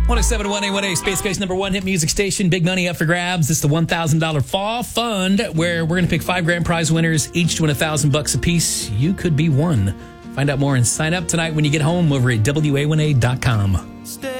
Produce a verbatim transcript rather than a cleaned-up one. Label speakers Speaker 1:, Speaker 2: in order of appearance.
Speaker 1: one oh seven point one A one A, Space Coast number one hit music station. Big money up for grabs. This is the one thousand dollars Fall Fund, where we're going to pick five grand prize winners, each to win one thousand bucks apiece. You could be one. Find out more and sign up tonight when you get home over at W A one A dot com.
Speaker 2: Stay